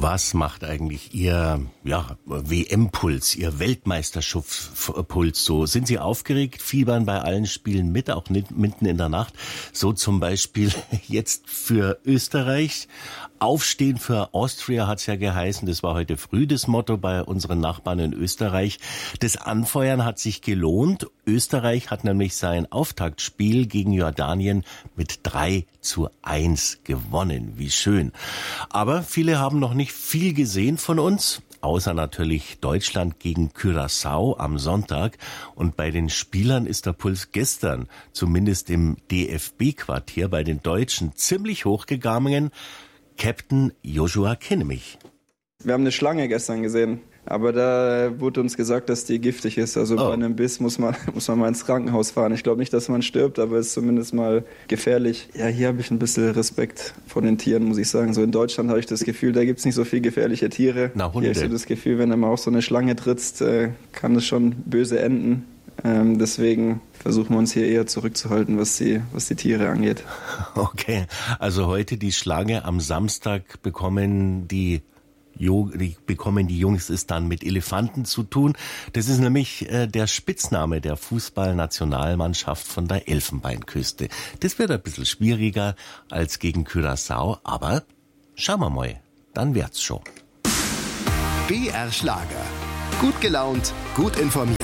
Was macht eigentlich Ihr WM-Puls, Ihr Weltmeisterschaftspuls so? Sind Sie aufgeregt, fiebern bei allen Spielen mit, auch mitten in der Nacht? So zum Beispiel jetzt für Österreich. Aufstehen für Austria hat's ja geheißen. Das war heute früh das Motto bei unseren Nachbarn in Österreich. Das Anfeuern hat sich gelohnt. Österreich hat nämlich sein Auftaktspiel gegen Jordanien mit 3:1 gewonnen. Wie schön. Aber viele haben noch nicht viel gesehen von uns, außer natürlich Deutschland gegen Curaçao am Sonntag. Und bei den Spielern ist der Puls gestern, zumindest im DFB-Quartier bei den Deutschen, ziemlich hochgegangen. Captain Joshua Kimmich. Wir haben eine Schlange gestern gesehen, aber da wurde uns gesagt, dass die giftig ist. Also bei einem Biss muss man mal ins Krankenhaus fahren. Ich glaube nicht, dass man stirbt, aber es ist zumindest mal gefährlich. Ja, hier habe ich ein bisschen Respekt vor den Tieren, muss ich sagen. So in Deutschland habe ich das Gefühl, da gibt es nicht so viel gefährliche Tiere. Hunde. Hier ist so das Gefühl, wenn du mal auf so eine Schlange trittst, kann das schon böse enden. Deswegen versuchen wir uns hier eher zurückzuhalten, was die Tiere angeht. Okay, also heute die Schlange, am Samstag bekommen die Jungs es dann mit Elefanten zu tun. Das ist nämlich der Spitzname der Fußballnationalmannschaft von der Elfenbeinküste. Das wird ein bisschen schwieriger als gegen Curaçao, aber schauen wir mal, dann wird's schon. BR Schlager. Gut gelaunt, gut informiert.